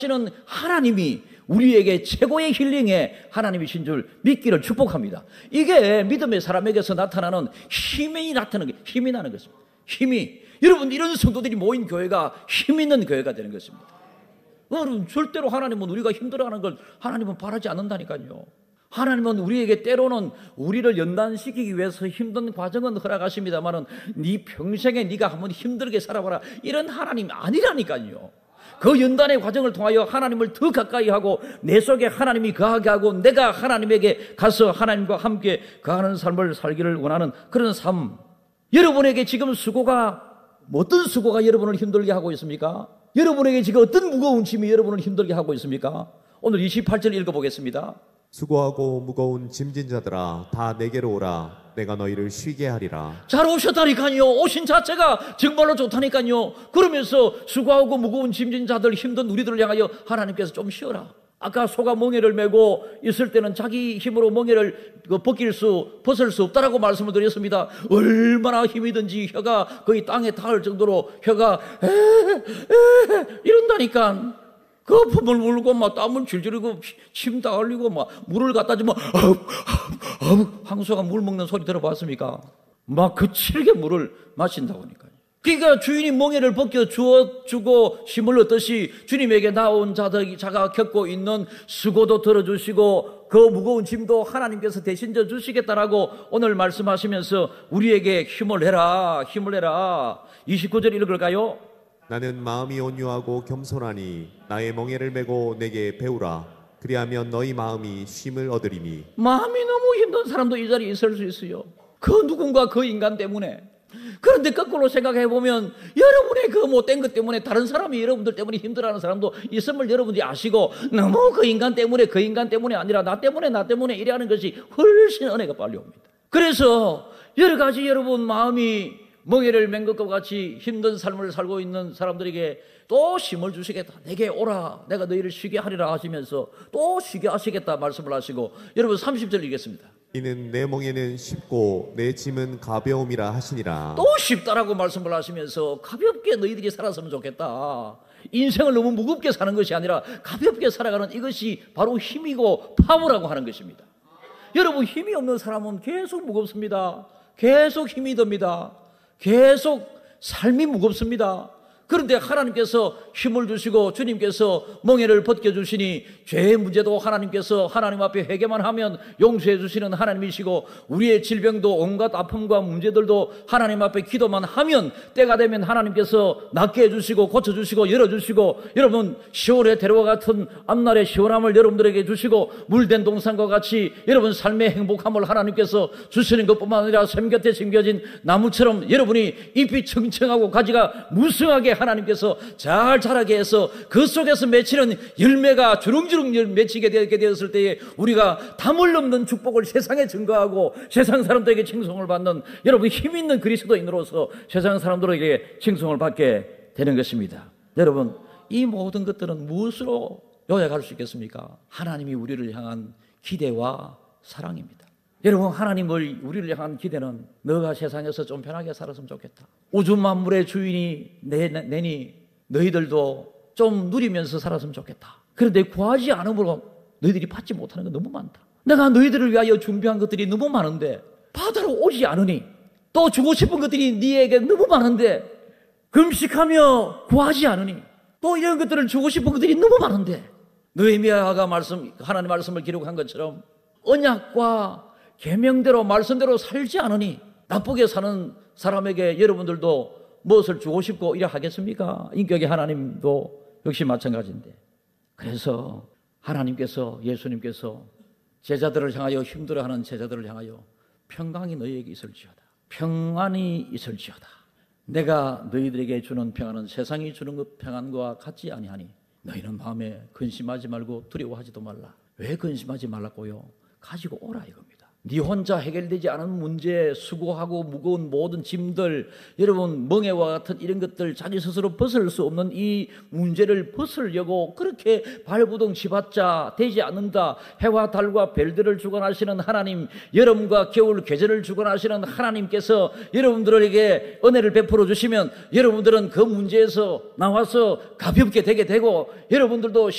는 하나님이 우리에게 최고의 힐링의 하나님이신 줄 믿기를 축복합니다. 이게 믿음의 사람에게서 나타나는 힘이 나타나는 게 힘이 나는 것입니다. 힘이 여러분 이런 성도들이 모인 교회가 힘 있는 교회가 되는 것입니다. 여러분 절대로 하나님은 우리가 힘들어하는 걸 하나님은 바라지 않는다니까요. 하나님은 우리에게 때로는 우리를 연단시키기 위해서 힘든 과정은 허락하십니다만은 네 평생에 네가 한번 힘들게 살아봐라 이런 하나님 아니라니까요. 그 연단의 과정을 통하여 하나님을 더 가까이 하고 내 속에 하나님이 거하게 하고 내가 하나님에게 가서 하나님과 함께 거하는 삶을 살기를 원하는 그런 삶. 여러분에게 지금 수고가 어떤 수고가 여러분을 힘들게 하고 있습니까? 여러분에게 지금 어떤 무거운 짐이 여러분을 힘들게 하고 있습니까? 오늘 28절 읽어보겠습니다. 수고하고 무거운 짐진 자들아 다 내게로 오라. 내가 너희를 쉬게 하리라. 잘 오셨다니까요. 오신 자체가 정말로 좋다니까요. 그러면서 수고하고 무거운 짐진 자들 힘든 우리들을 향하여 하나님께서 좀 쉬어라. 아까 소가 멍에를 메고 있을 때는 자기 힘으로 멍에를 벗을 수 없다라고 말씀을 드렸습니다. 얼마나 힘이 든지 혀가 거의 땅에 닿을 정도로 혀가 이런다니까. 그 품을 물고 막 땀을 질질 흘리고 침 다 흘리고 막 물을 갖다 주면 황소가 물 먹는 소리 들어봤습니까? 막 거칠게 물을 마신다고 하니까요. 그러니까 주인이 멍에를 벗겨 주고 힘을 얻듯이 주님에게 나온 자가 겪고 있는 수고도 들어주시고 그 무거운 짐도 하나님께서 대신 져 주시겠다라고 오늘 말씀하시면서 우리에게 힘을 내라. 29절 읽을까요? 나는 마음이 온유하고 겸손하니 나의 멍에를 메고 내게 배우라. 그리하면 너희 마음이 쉼을 얻으리니. 마음이 너무 힘든 사람도 이 자리에 있을 수 있어요. 그 누군가 그 인간 때문에. 그런데 거꾸로 생각해보면 여러분의 그 못된 것 때문에 다른 사람이 여러분들 때문에 힘들어하는 사람도 있음을 여러분들이 아시고 너무 그 인간 때문에 아니라 나 때문에 이래하는 것이 훨씬 은혜가 빨리 옵니다. 그래서 여러 가지 여러분 마음이 멍에를 맨 것과 같이 힘든 삶을 살고 있는 사람들에게 또 힘을 주시겠다. 내게 오라. 내가 너희를 쉬게 하리라 하시면서 또 쉬게 하시겠다 말씀을 하시고 여러분 30절 읽겠습니다. 이는 내 멍에는 쉽고 내 짐은 가벼움이라 하시니라. 또 쉽다라고 말씀을 하시면서 가볍게 너희들이 살았으면 좋겠다. 인생을 너무 무겁게 사는 것이 아니라 가볍게 살아가는 이것이 바로 힘이고 파워라고 하는 것입니다. 여러분 힘이 없는 사람은 계속 무겁습니다. 계속 힘이 듭니다. 계속 삶이 무겁습니다. 그런데 하나님께서 힘을 주시고 주님께서 멍에를 벗겨주시니 죄의 문제도 하나님께서 하나님 앞에 회개만 하면 용서해 주시는 하나님이시고 우리의 질병도 온갖 아픔과 문제들도 하나님 앞에 기도만 하면 때가 되면 하나님께서 낫게 해주시고 고쳐주시고 열어주시고 여러분 10월의 대로와 같은 앞날의 시원함을 여러분들에게 주시고 물된 동산과 같이 여러분 삶의 행복함을 하나님께서 주시는 것뿐만 아니라 샘 곁에 심겨진 나무처럼 여러분이 잎이 청청하고 가지가 무성하게 하나님께서 잘 자라게 해서 그 속에서 맺히는 열매가 주렁주렁 맺히게 되었을 때에 우리가 담을 넘는 축복을 세상에 증거하고 세상 사람들에게 칭송을 받는 여러분 힘 있는 그리스도인으로서 세상 사람들에게 칭송을 받게 되는 것입니다. 여러분 이 모든 것들은 무엇으로 요약할 수 있겠습니까? 하나님이 우리를 향한 기대와 사랑입니다. 여러분 우리를 향한 기대는 너가 세상에서 좀 편하게 살았으면 좋겠다. 우주 만물의 주인이 내니 너희들도 좀 누리면서 살았으면 좋겠다. 그런데 구하지 않으므로 너희들이 받지 못하는 건 너무 많다. 내가 너희들을 위하여 준비한 것들이 너무 많은데 받으러 오지 않으니 또 주고 싶은 것들이 네에게 너무 많은데 금식하며 구하지 않으니 또 이런 것들을 주고 싶은 것들이 너무 많은데 느헤미야가 하나님 말씀을 기록한 것처럼 언약과 계명대로 말씀대로 살지 않으니 나쁘게 사는 사람에게 여러분들도 무엇을 주고 싶고 이래 하겠습니까? 인격의 하나님도 역시 마찬가지인데 그래서 하나님께서 예수님께서 제자들을 향하여 힘들어하는 제자들을 향하여 평강이 너희에게 있을지어다. 평안이 있을지어다. 내가 너희들에게 주는 평안은 세상이 주는 것 평안과 같지 아니하니 너희는 마음에 근심하지 말고 두려워하지도 말라. 왜 근심하지 말라고요? 가지고 오라 이겁니다. 네 혼자 해결되지 않은 문제, 수고하고 무거운 모든 짐들, 여러분 멍에와 같은 이런 것들 자기 스스로 벗을 수 없는 이 문제를 벗으려고 그렇게 발부둥 치받자 되지 않는다. 해와 달과 별들을 주관하시는 하나님, 여름과 겨울 계절을 주관하시는 하나님께서 여러분들에게 은혜를 베풀어 주시면 여러분들은 그 문제에서 나와서 가볍게 되게 되고 여러분들도